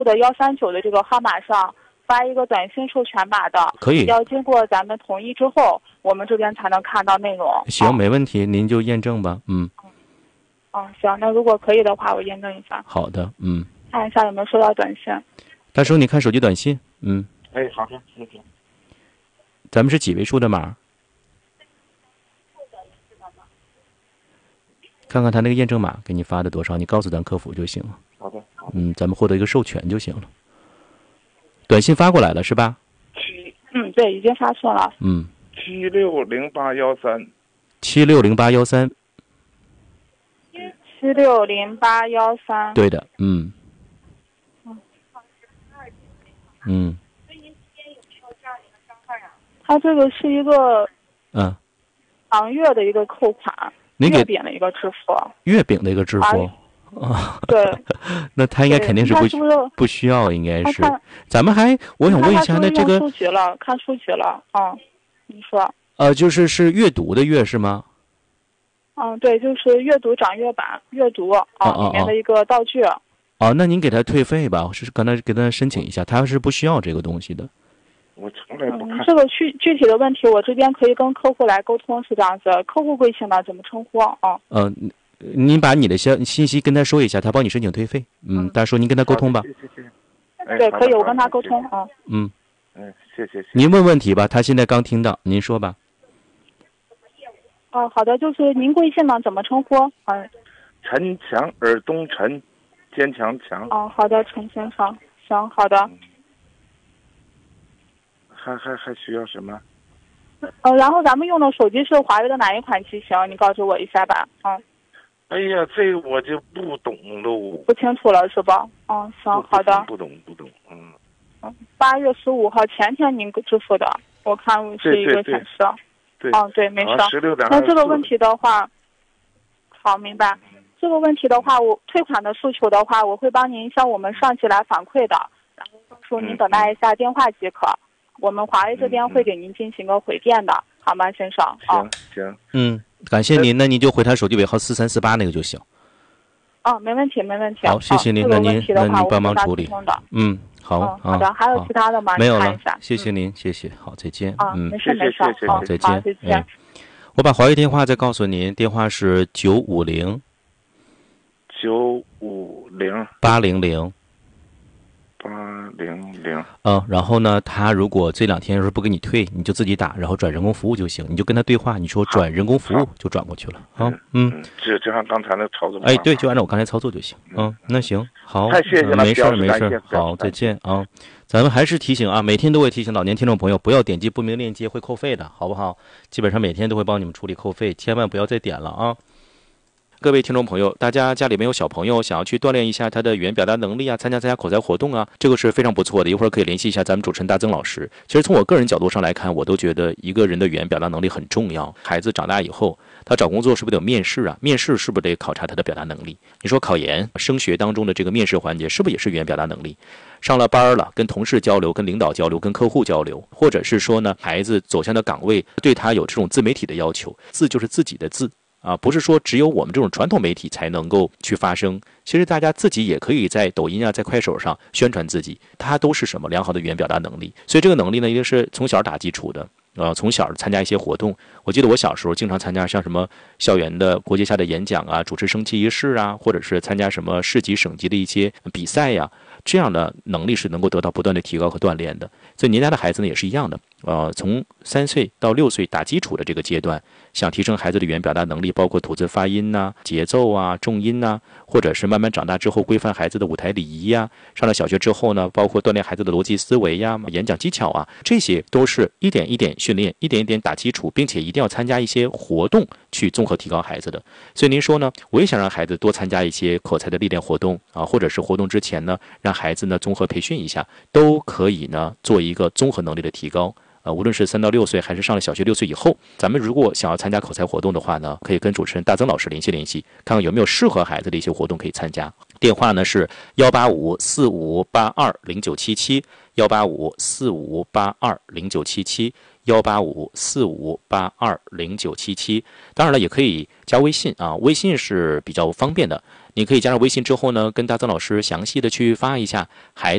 的139的这个号码上发一个短信授权码的， 可以， 要经过咱们同意之后，我们这边才能看到内容。 行，没问题，您就验证吧。 行，那如果可以的话，我验证一下。 好的， 看一下有没有收到短信。 大叔，你看手机短信， 哎，好的，谢谢。 咱们是几位数的码？看看他那个验证码给你发的多少，你告诉咱客服就行了。 好的。 咱们获得一个授权就行了。短信发过来了是吧？ 对，已经发错了。 760813。 760813。 760813。 对的， 它这个是一个行月的一个扣款，月饼的一个支付。 月饼的一个支付对。 那他应该肯定是不需要，应该是。咱们我想问一下，那这个看书局了，你说。 是阅读的阅是吗？ 对，就是阅读掌阅版阅读里面的一个道具。 那您给他退费吧，是跟他申请一下，他是不需要这个东西的。 我从来不看。 这个具体的问题，我这边可以跟客户来沟通，是这样子。客户贵姓呢？怎么称呼您把你的信息跟他说一下，他帮你申请退费。大叔，您跟他沟通吧。 谢。 对，可以，我跟他沟通谢谢。 您问问题吧，他现在刚听到，您说吧。 好的，就是您贵姓呢？怎么称呼？ 陈强，尔东陈，坚强强。 好的，陈先生，行，好的。 还需要什么？ 然后咱们用的手机是华为的哪一款机型？你告诉我一下吧。 哎呀，这个我就不懂喽。 不清楚了是吧？行，好的。 不懂。 8月15号前天您支付的，我看是一个显示。对，没事。那这个问题的话，好，明白。这个问题的话，我退款的诉求的话，我会帮您向我们上级来反馈的，然后说您等待一下电话即可。我们华为这边会给您进行个回电的，好吗，先生？ 行。 感谢您，那您就回他手机尾号4348那个就行。 没问题。 好，谢谢您，那您帮忙处理。好。 好的，还有其他的吗？ 没有了，谢谢您，谢谢，好，再见。 没事。 好，再见。我把华为电话再告诉您，电话是950 800 800。然后呢，他如果这2天要是不给你退，你就自己打，然后转人工服务就行。你就跟他对话，你说转人工服务就转过去了。 就按刚才那操作。 对，就按照我刚才操作就行。那行，好， 太谢谢了， 没事。好，再见啊。咱们还是提醒啊，每天都会提醒老年听众朋友不要点击不明链接，会扣费的，好不好？基本上每天都会帮你们处理扣费，千万不要再点了啊。各位听众朋友，大家家里面有小朋友想要去锻炼一下他的语言表达能力啊，参加口才活动啊，这个是非常不错的。一会儿可以联系一下咱们主持人大曾老师。其实从我个人角度上来看，我都觉得一个人的语言表达能力很重要。孩子长大以后，他找工作是不是得有面试啊？面试是不是得考察他的表达能力？你说考研、升学当中的这个面试环节，是不是也是语言表达能力？上了班了，跟同事交流、跟领导交流、跟客户交流，或者是说呢，孩子走向的岗位对他有这种自媒体的要求，字就是自己的字。不是说只有我们这种传统媒体才能够去发声，其实大家自己也可以在抖音啊，在快手上宣传自己，它都是什么良好的语言表达能力。所以这个能力呢，一定是从小打基础的。从小参加一些活动，我记得我小时候经常参加像什么校园的国际下的演讲啊，主持升旗仪式啊，或者是参加什么市级省级的一些比赛呀，这样的能力是能够得到不断的提高和锻炼的。所以您家的孩子呢也是一样的，从3岁到6岁打基础的这个阶段，想提升孩子的语言表达能力，包括吐字发音呐、节奏啊、重音呐，或者是慢慢长大之后规范孩子的舞台礼仪呀，上了小学之后呢，包括锻炼孩子的逻辑思维呀、演讲技巧啊，这些都是一点一点训练，一点一点打基础，并且一定要参加一些活动去综合提高孩子的。所以您说呢，我也想让孩子多参加一些口才的历练活动啊，或者是活动之前呢，让孩子呢综合培训一下，都可以呢做一个综合能力的提高。无论是3到6岁还是上了小学6岁以后，咱们如果想要参加口才活动的话呢，可以跟主持人大曾老师联系，看看有没有适合孩子的一些活动可以参加。电话呢是18545820977 18545820977 18545820977。当然了，也可以加微信啊，微信是比较方便的， 你可以加上微信之后呢，跟大曾老师详细的去发一下孩子